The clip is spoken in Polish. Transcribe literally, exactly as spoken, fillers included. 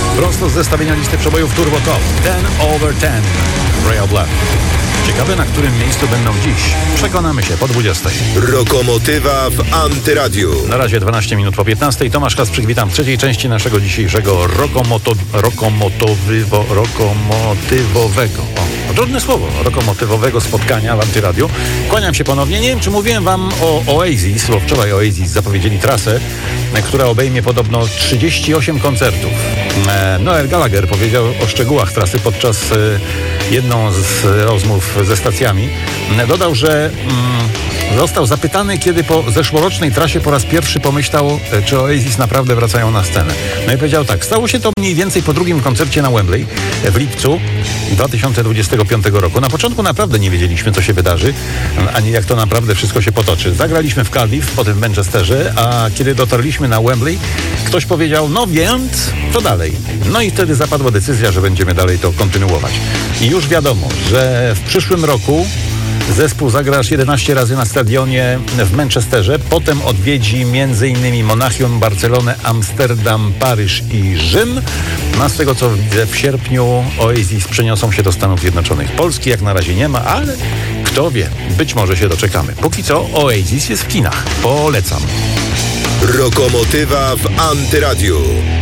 Prosto z zestawienia listy przebojów Turbo Top ten over ten Royal Blood. Ciekawe, na którym miejscu będą dziś. Przekonamy się po dwudziestej. Rokomotywa w Antyradiu. Na razie dwanaście minut po piętnastej. Tomasz Kasprzyk, witam w trzeciej części naszego dzisiejszego rokomoto, rokomotowywo, rokomotywowego. O, trudne słowo. Rokomotywowego spotkania w Antyradiu. Kłaniam się ponownie. Nie wiem, czy mówiłem wam o Oasis, bo wczoraj Oasis zapowiedzieli trasę, która obejmie podobno trzydzieści osiem koncertów. Noel Gallagher powiedział o szczegółach trasy podczas jedną z rozmów ze stacjami. Dodał, że mm, został zapytany, kiedy po zeszłorocznej trasie po raz pierwszy pomyślał, czy Oasis naprawdę wracają na scenę. No i powiedział tak, stało się to mniej więcej po drugim koncercie na Wembley w lipcu dwa tysiące dwudziestego piątego roku. Na początku naprawdę nie wiedzieliśmy, co się wydarzy, ani jak to naprawdę wszystko się potoczy. Zagraliśmy w Cardiff, potem w Manchesterze, a kiedy dotarliśmy na Wembley, ktoś powiedział, no więc, to dalej. No i wtedy zapadła decyzja, że będziemy dalej to kontynuować. I już wiadomo, że w przyszłym roku zespół zagra aż jedenaście razy na stadionie w Manchesterze, potem odwiedzi m.in. Monachium, Barcelonę, Amsterdam, Paryż i Rzym. No, z tego co widzę, w sierpniu Oasis przeniosą się do Stanów Zjednoczonych. Polski jak na razie nie ma, ale kto wie, być może się doczekamy. Póki co Oasis jest w kinach. Polecam. Rokomotywa w Antyradiu.